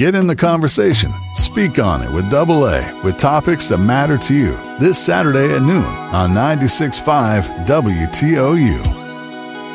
Get in the conversation. Speak on it with Double A with topics that matter to you. This Saturday at noon on 96.5 WTOU.